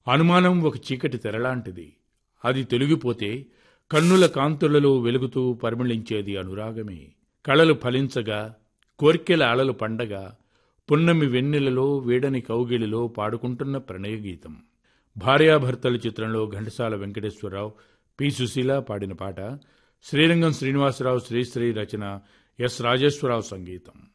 అనుమానం ఒక చీకటి తెరలాంటిది. అది తొలగిపోతే కన్నుల కాంతులలో వెలుగుతూ పరిమళించేది అనురాగమే. కళలు ఫలించగా, కోర్కెల అలలు పండగా, పున్నమి వెన్నెలలో వేడని కౌగిలిలో పాడుకుంటున్న ప్రణయగీతం. భార్యాభర్తల చిత్రంలో ఘంటసాల వెంకటేశ్వరరావు, పి. సుశీల పాడిన పాట. శ్రీరంగం శ్రీనివాసరావు శ్రీశ్రీ రచన, ఎస్. రాజేశ్వరరావు సంగీతం.